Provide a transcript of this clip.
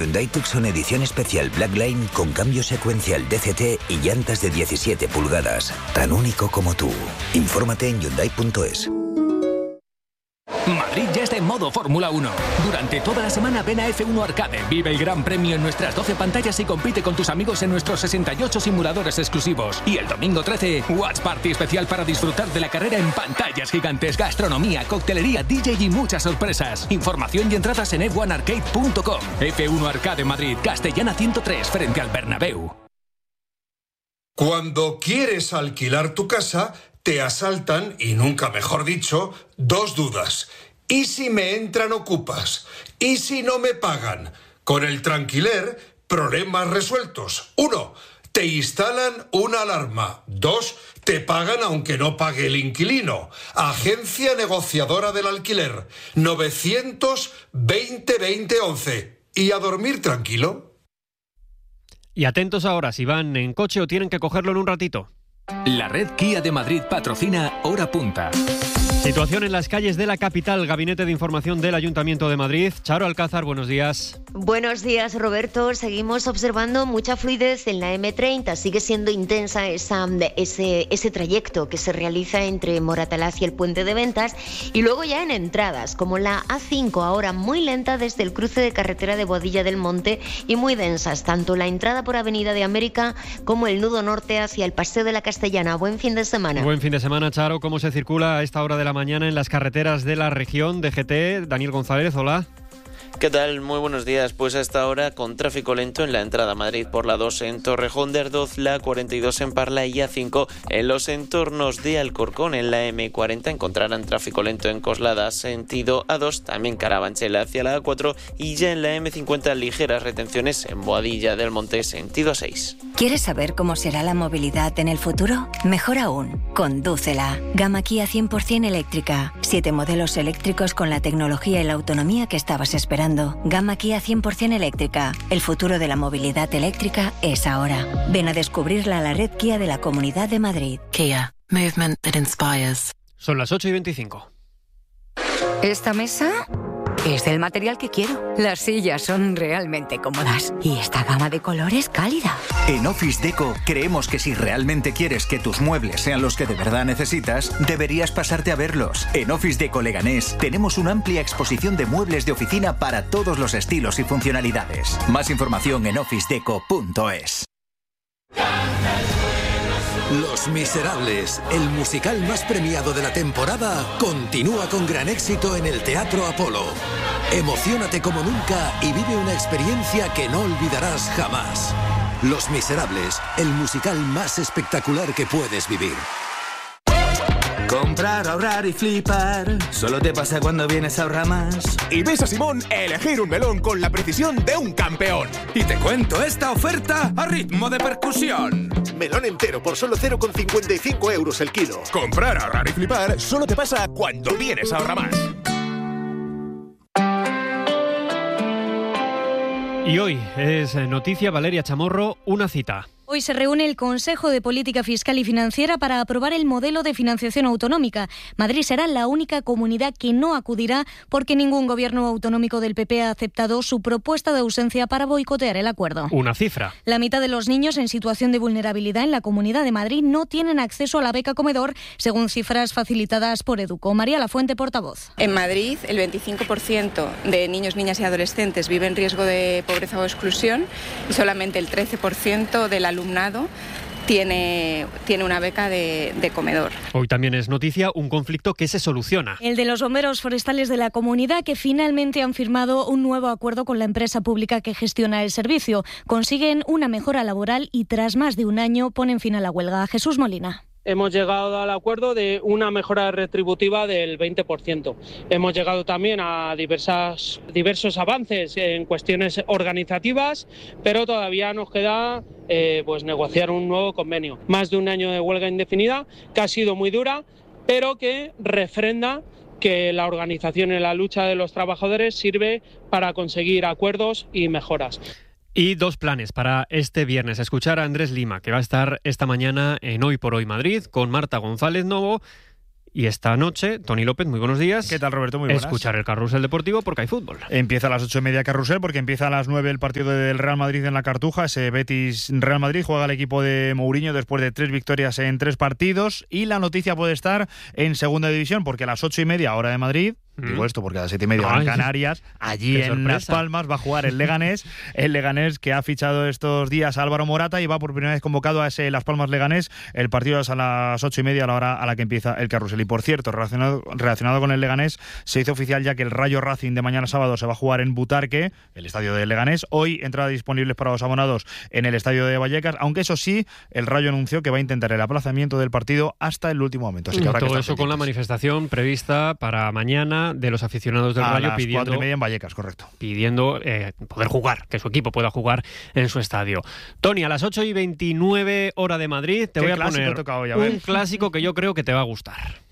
Hyundai Tucson edición especial Blackline con cambio secuencial DCT y llantas de 17 pulgadas. Tan único como tú. Infórmate en Hyundai.es. Madrid ya está en modo Fórmula 1. Durante toda la semana ven a F1 Arcade, vive el Gran Premio en nuestras 12 pantallas y compite con tus amigos en nuestros 68 simuladores exclusivos. Y el domingo 13, Watch Party especial para disfrutar de la carrera en pantallas gigantes, gastronomía, coctelería, DJ y muchas sorpresas. Información y entradas en f1arcade.com. F1 Arcade Madrid, Castellana 103, frente al Bernabéu. Cuando quieres alquilar tu casa, te asaltan, y nunca mejor dicho, dos dudas. ¿Y si me entran ocupas? ¿Y si no me pagan? Con el Tranquiler, problemas resueltos. 1. Te instalan una alarma. 2. Te pagan aunque no pague el inquilino. Agencia negociadora del alquiler. 920-2011. ¿Y a dormir tranquilo? Y atentos ahora, si van en coche o tienen que cogerlo en un ratito. La red Kia de Madrid patrocina Hora Punta. Situación en las calles de la capital. Gabinete de Información del Ayuntamiento de Madrid. Charo Alcázar, buenos días. Buenos días, Roberto. Seguimos observando mucha fluidez en la M30. Sigue siendo intensa ese trayecto que se realiza entre Moratalaz y el Puente de Ventas. Y luego ya en entradas, como la A5, ahora muy lenta desde el cruce de carretera de Boadilla del Monte y muy densas, tanto la entrada por Avenida de América como el nudo norte hacia el Paseo de la Castellana. Buen fin de semana. Buen fin de semana, Charo. ¿Cómo se circula a esta hora de la mañana en las carreteras de la región? DGT, Daniel González, hola. ¿Qué tal? Muy buenos días. Pues hasta ahora con tráfico lento en la entrada a Madrid por la 2 en Torrejón de Ardoz, la 42 en Parla y A5 en los entornos de Alcorcón. En la M40 encontrarán tráfico lento en Coslada sentido A2, también Carabanchel hacia la A4 y ya en la M50 ligeras retenciones en Boadilla del Monte sentido A6. ¿Quieres saber cómo será la movilidad en el futuro? Mejor aún, condúcela. Gama Kia 100% eléctrica. 7 modelos eléctricos con la tecnología y la autonomía que estabas esperando. Gama Kia 100% eléctrica. El futuro de la movilidad eléctrica es ahora. Ven a descubrirla a la red Kia de la Comunidad de Madrid. Kia. Movement that inspires. Son las 8:25. Esta mesa es del material que quiero. Las sillas son realmente cómodas y esta gama de colores cálida. En Office Deco creemos que si realmente quieres que tus muebles sean los que de verdad necesitas, deberías pasarte a verlos. En Office Deco Leganés tenemos una amplia exposición de muebles de oficina para todos los estilos y funcionalidades. Más información en officedeco.es. Los Miserables, el musical más premiado de la temporada, continúa con gran éxito en el Teatro Apolo. Emociónate como nunca y vive una experiencia que no olvidarás jamás. Los Miserables, el musical más espectacular que puedes vivir. Comprar, ahorrar y flipar. Solo te pasa cuando vienes a ahorrar más. Y ves a Simón elegir un melón con la precisión de un campeón. Y te cuento esta oferta a ritmo de percusión. Melón entero por solo 0,55 euros el kilo. Comprar, ahorrar y flipar solo te pasa cuando vienes a ahorrar más. Y hoy es noticia, Valeria Chamorro, una cita. Hoy se reúne el Consejo de Política Fiscal y Financiera para aprobar el modelo de financiación autonómica. Madrid será la única comunidad que no acudirá porque ningún gobierno autonómico del PP ha aceptado su propuesta de ausencia para boicotear el acuerdo. Una cifra. La mitad de los niños en situación de vulnerabilidad en la Comunidad de Madrid no tienen acceso a la beca comedor, según cifras facilitadas por Educo. María Lafuente, portavoz. En Madrid, el 25% de niños, niñas y adolescentes vive en riesgo de pobreza o exclusión y solamente el 13% del alumnado tiene una beca de comedor. Hoy también es noticia un conflicto que se soluciona. El de los bomberos forestales de la comunidad, que finalmente han firmado un nuevo acuerdo con la empresa pública que gestiona el servicio. Consiguen una mejora laboral y tras más de un año ponen fin a la huelga. Jesús Molina. Hemos llegado al acuerdo de una mejora retributiva del 20%. Hemos llegado también a diversos avances en cuestiones organizativas, pero todavía nos queda negociar un nuevo convenio. Más de un año de huelga indefinida, que ha sido muy dura, pero que refrenda que la organización y la lucha de los trabajadores sirve para conseguir acuerdos y mejoras. Y dos planes para este viernes. Escuchar a Andrés Lima, que va a estar esta mañana en Hoy por Hoy Madrid, con Marta González Novo, Y esta noche, Tony López, muy buenos días. ¿Qué tal, Roberto? Muy buenas. Escuchar el Carrusel Deportivo porque hay fútbol. Empieza a las 8:30 Carrusel porque empieza a las 9 el partido del Real Madrid en la Cartuja. Ese Betis-Real Madrid juega el equipo de Mourinho después de 3 victorias en 3 partidos. Y la noticia puede estar en Segunda División porque a las 8:30 hora de Madrid... Digo esto porque a las 7:30 van Canarias. Allí en Las Palmas va a jugar el Leganés. El Leganés que ha fichado estos días a Álvaro Morata y va por primera vez convocado a ese Las Palmas Leganés. El partido es a las 8:30 a la hora a la que empieza el Carrusel. Y por cierto, relacionado con el Leganés, se hizo oficial ya que el Rayo Racing de mañana sábado se va a jugar en Butarque, el estadio del Leganés. Hoy entradas disponibles para los abonados en el estadio de Vallecas, aunque eso sí, el Rayo anunció que va a intentar el aplazamiento del partido hasta el último momento. Así que habrá todo que estar eso pendientes. con la manifestación prevista para mañana de los aficionados del Rayo las pidiendo 4:30 en Vallecas, correcto. Pidiendo poder jugar, que su equipo pueda jugar en su estadio. Tony, a las 8:29 hora de Madrid te voy a poner tocado ya, un clásico que yo creo que te va a gustar.